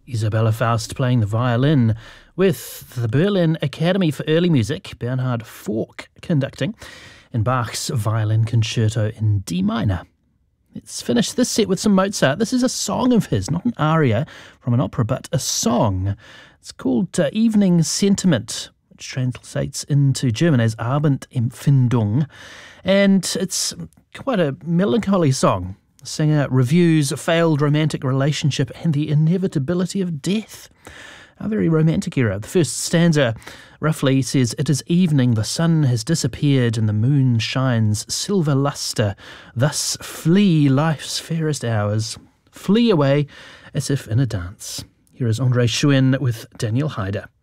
Isabella Faust playing the violin with the Berlin Academy for Early Music, Bernhard Fork conducting, in Bach's Violin Concerto in D minor. Let's finish this set with some Mozart. This is a song of his, not an aria from an opera, but a song. It's called Evening Sentiment, which translates into German as Abendempfindung, and it's quite a melancholy song. The singer reviews a failed romantic relationship and the inevitability of death. A very romantic era. The first stanza roughly says, "It is evening, the sun has disappeared, and the moon shines silver lustre. Thus flee life's fairest hours. Flee away as if in a dance." Here is André Schuen with Daniel Haider.